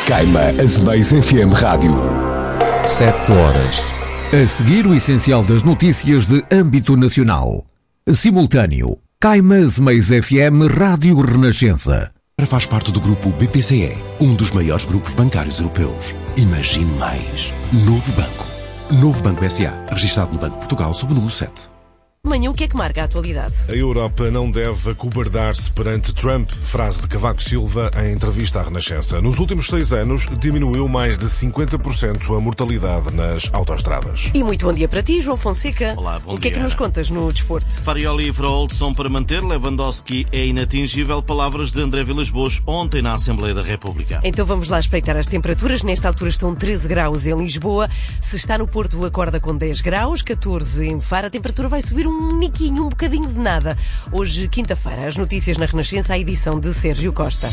Caima Azemais FM Rádio. 7 horas. A seguir, o essencial das notícias de âmbito nacional. Simultâneo. Caima Azemais FM Rádio Renascença. Faz parte do grupo BPCE, um dos maiores grupos bancários europeus. Imagine mais. Novo Banco. Novo Banco S.A., registado no Banco de Portugal sob o número 7. Amanhã, o que é que marca a atualidade? A Europa não deve acobardar-se perante Trump, frase de Cavaco Silva em entrevista à Renascença. Nos últimos 6 anos, diminuiu mais de 50% a mortalidade nas autoestradas. E muito bom dia para ti, João Fonseca. Olá, bom dia. O que é que nos contas no desporto? Farioli e Verholt são para manter, Lewandowski é inatingível, palavras de André Vilas-Boas ontem na Assembleia da República. Então vamos lá espreitar as temperaturas. Nesta altura estão 13 graus em Lisboa. Se está no Porto, acorda com 10 graus, 14 em Faro. A temperatura vai subir um niquinho, um bocadinho de nada. Hoje, quinta-feira, as notícias na Renascença, a edição de Sérgio Costa.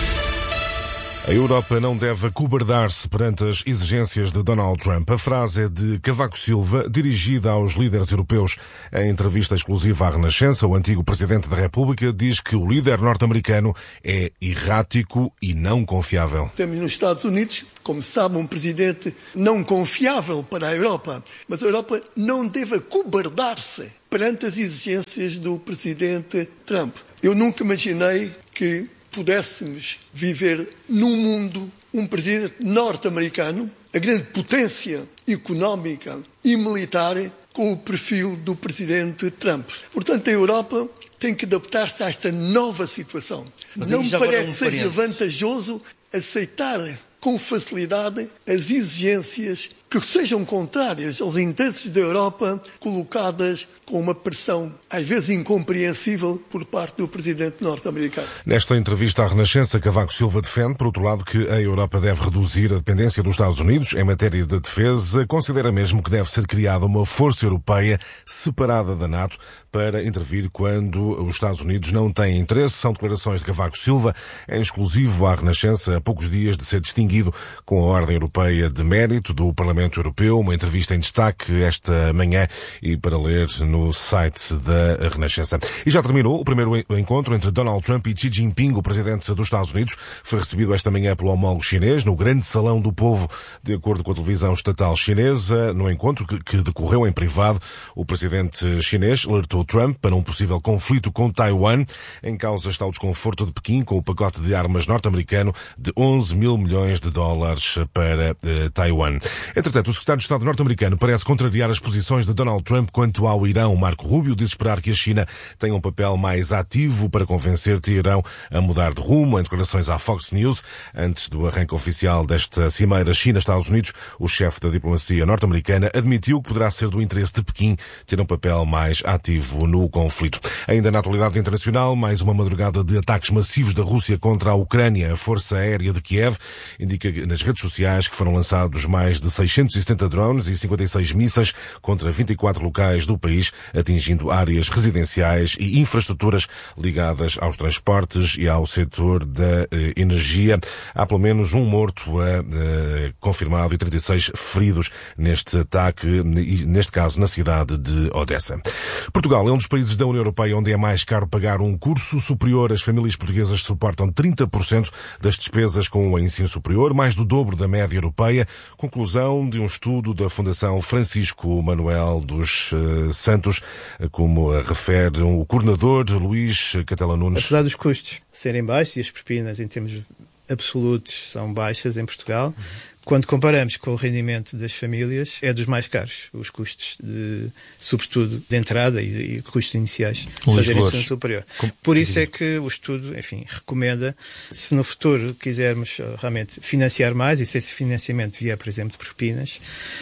A Europa não deve acobardar-se perante as exigências de Donald Trump. A frase é de Cavaco Silva, dirigida aos líderes europeus. Em entrevista exclusiva à Renascença, o antigo Presidente da República diz que o líder norte-americano é errático e não confiável. Temos nos Estados Unidos, como sabe, um presidente não confiável para a Europa. Mas a Europa não deve acobardar-se perante as exigências do Presidente Trump. Eu nunca imaginei que pudéssemos viver num mundo, um presidente norte-americano, a grande potência económica e militar, com o perfil do presidente Trump. Portanto, a Europa tem que adaptar-se a esta nova situação. Não me parece que seja vantajoso aceitar com facilidade as exigências que sejam contrárias aos interesses da Europa, colocadas com uma pressão, às vezes incompreensível, por parte do presidente norte-americano. Nesta entrevista à Renascença, Cavaco Silva defende, por outro lado, que a Europa deve reduzir a dependência dos Estados Unidos em matéria de defesa. Considera mesmo que deve ser criada uma força europeia separada da NATO para intervir quando os Estados Unidos não têm interesse. São declarações de Cavaco Silva, em exclusivo à Renascença, a poucos dias de ser distinguido com a Ordem Europeia de Mérito do Parlamento Europeu. Uma entrevista em destaque esta manhã e para ler no site da Renascença. E já terminou o primeiro encontro entre Donald Trump e Xi Jinping, o presidente dos Estados Unidos. Foi recebido esta manhã pelo homólogo chinês no Grande Salão do Povo, de acordo com a televisão estatal chinesa. No encontro que decorreu em privado, o presidente chinês alertou Trump para um possível conflito com Taiwan. Em causa está o desconforto de Pequim com o pacote de armas norte-americano de 11 mil milhões de dólares para Taiwan. Entretanto, o secretário de Estado norte-americano parece contrariar as posições de Donald Trump quanto ao Irão. Marco Rubio diz esperar que a China tenha um papel mais ativo para convencer Teherão a mudar de rumo. Em declarações à Fox News, antes do arranque oficial desta cimeira China-Estados Unidos, o chefe da diplomacia norte-americana admitiu que poderá ser do interesse de Pequim ter um papel mais ativo no conflito. Ainda na atualidade internacional, mais uma madrugada de ataques massivos da Rússia contra a Ucrânia. A Força Aérea de Kiev indica nas redes sociais que foram lançados mais de 670 drones e 56 mísseis contra 24 locais do país, atingindo áreas residenciais e infraestruturas ligadas aos transportes e ao setor da energia. Há pelo menos um morto confirmado e 36 feridos neste ataque, neste caso na cidade de Odessa. Portugal é um dos países da União Europeia onde é mais caro pagar um curso superior. As famílias portuguesas suportam 30% das despesas com o ensino superior, mais do dobro da média europeia. Conclusão de um estudo da Fundação Francisco Manuel dos Santos, como refere o coordenador Luís Catela Nunes. Apesar dos custos serem baixos e as propinas em termos absolutos são baixas em Portugal, quando comparamos com o rendimento das famílias, é dos mais caros. Os custos, sobretudo, de entrada e custos iniciais de fazer ensino superior. Por isso é que o estudo, enfim, recomenda, se no futuro quisermos realmente financiar mais, e se esse financiamento vier, por exemplo, de propinas,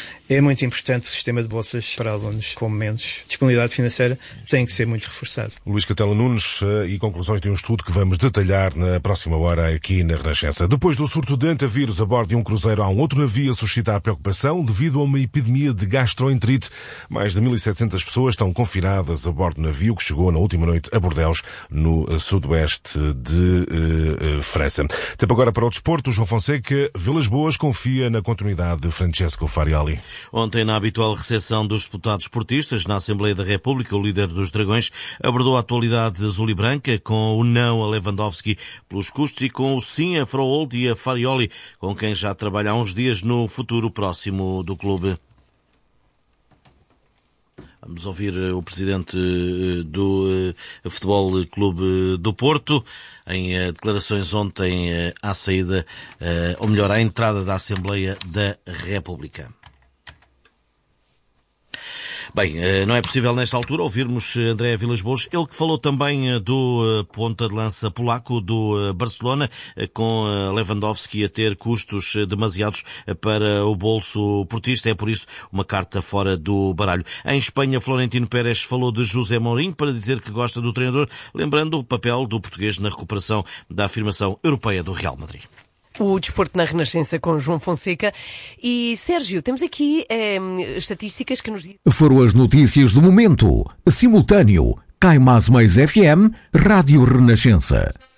é muito importante o sistema de bolsas para alunos com menos disponibilidade financeira tem que ser muito reforçado. Luís Catela Nunes e conclusões de um estudo que vamos detalhar na próxima hora aqui na Renascença. Depois do surto de antavírus a bordo de um cruzeiro, há um outro navio a suscitar preocupação devido a uma epidemia de gastroenterite. Mais de 1.700 pessoas estão confinadas a bordo do navio que chegou na última noite a Bordeaux, no sudoeste de França. Tempo agora para o desporto. João Fonseca, Vilas Boas confia na continuidade de Francesco Farioli. Ontem, na habitual recepção dos deputados portistas na Assembleia da República, o líder dos Dragões abordou a atualidade azul e branca, com o não a Lewandowski pelos custos e com o sim a Froholt e a Farioli, com quem já trabalha há uns dias no futuro próximo do clube. Vamos ouvir o presidente do Futebol Clube do Porto em declarações ontem à saída, ou melhor, à entrada da Assembleia da República. Bem, não é possível nesta altura ouvirmos André Vilas-Boas, ele que falou também do ponta de lança polaco do Barcelona, com Lewandowski a ter custos demasiados para o bolso portista, é por isso uma carta fora do baralho. Em Espanha, Florentino Pérez falou de José Mourinho para dizer que gosta do treinador, lembrando o papel do português na recuperação da afirmação europeia do Real Madrid. O desporto na Renascença com João Fonseca. E, Sérgio, temos aqui estatísticas que nos dizem... Foram as notícias do momento. Simultâneo. Cai Mais FM, Rádio Renascença.